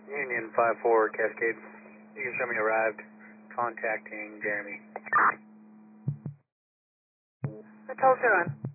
Union 5-4 Cascade. You can show me arrived. Contacting Jeremy. Hotel 0.